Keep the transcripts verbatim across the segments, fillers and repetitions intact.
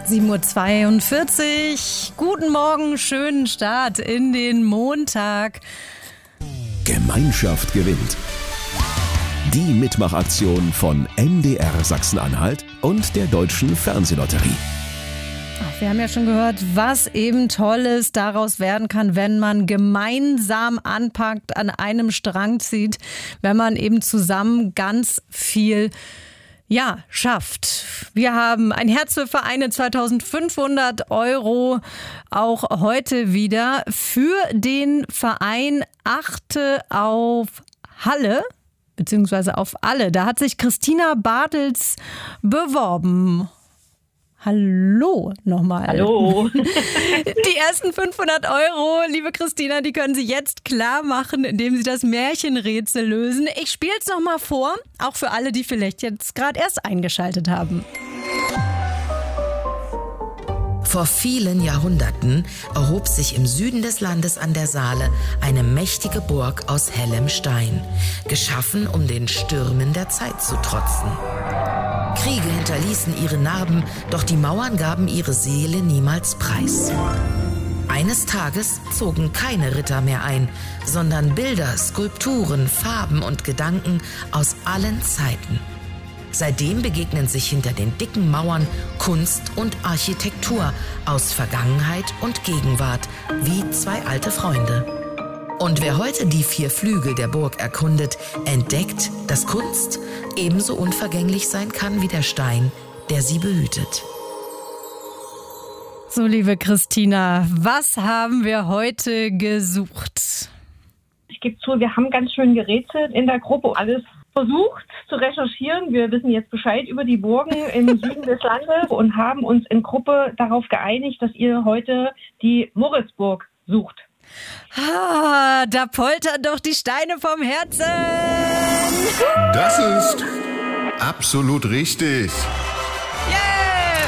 sieben Uhr zweiundvierzig. Guten Morgen, schönen Start in den Montag. Gemeinschaft gewinnt. Die Mitmachaktion von M D R Sachsen-Anhalt und der Deutschen Fernsehlotterie. Wir haben ja schon gehört, was eben Tolles daraus werden kann, wenn man gemeinsam anpackt, an einem Strang zieht, wenn man eben zusammen ganz viel ja, schafft. Wir haben ein Herz für Vereine, zweitausendfünfhundert Euro, auch heute wieder für den Verein Achte auf Halle, beziehungsweise auf alle. Da hat sich Christina Bartels beworben. Hallo nochmal. Hallo. Die ersten fünfhundert Euro, liebe Christina, die können Sie jetzt klar machen, indem Sie das Märchenrätsel lösen. Ich spiele es nochmal vor, auch für alle, die vielleicht jetzt gerade erst eingeschaltet haben. Vor vielen Jahrhunderten erhob sich im Süden des Landes an der Saale eine mächtige Burg aus hellem Stein, geschaffen, um den Stürmen der Zeit zu trotzen. Kriege hinterließen ihre Narben, doch die Mauern gaben ihre Seele niemals preis. Eines Tages zogen keine Ritter mehr ein, sondern Bilder, Skulpturen, Farben und Gedanken aus allen Zeiten. Seitdem begegnen sich hinter den dicken Mauern Kunst und Architektur aus Vergangenheit und Gegenwart wie zwei alte Freunde. Und wer heute die vier Flügel der Burg erkundet, entdeckt, dass Kunst ebenso unvergänglich sein kann wie der Stein, der sie behütet. So, liebe Christina, was haben wir heute gesucht? Ich gebe zu, wir haben ganz schön gerätselt in der Gruppe, alles versucht zu recherchieren. Wir wissen jetzt Bescheid über die Burgen im Süden des Landes und haben uns in Gruppe darauf geeinigt, dass ihr heute die Moritzburg sucht. Ah, da poltern doch die Steine vom Herzen. Das ist absolut richtig. Yeah!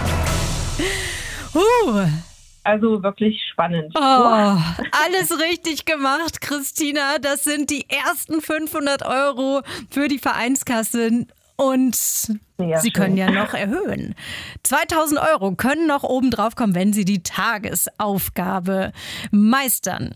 Uh. Also wirklich spannend. Oh, alles richtig gemacht, Christina. Das sind die ersten fünfhundert Euro für die Vereinskasse. Und ja, Sie können ja noch erhöhen. zweitausend Euro können noch oben drauf kommen, wenn Sie die Tagesaufgabe meistern.